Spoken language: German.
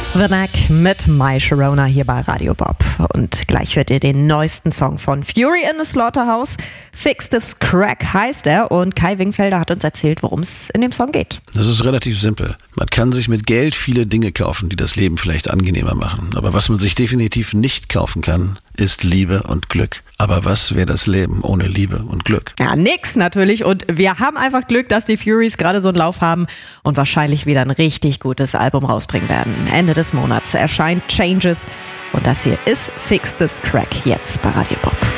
The Knack mit My Sharona hier bei Radio Bob. Und gleich hört ihr den neuesten Song von Fury in the Slaughterhouse. Fix This Crack heißt er. Und Kai Wingfelder hat uns erzählt, worum es in dem Song geht. Das ist relativ simpel. Man kann sich mit Geld viele Dinge kaufen, die das Leben vielleicht angenehmer machen. Aber was man sich definitiv nicht kaufen kann, ist Liebe und Glück. Aber was wäre das Leben ohne Liebe und Glück? Ja, nix natürlich. Und wir haben einfach Glück, dass die Furies gerade so einen Lauf haben und wahrscheinlich wieder ein richtig gutes Album rausbringen werden. Ende des Monats erscheint Changes. Und das hier ist Fix This Crack jetzt bei Radio Bob.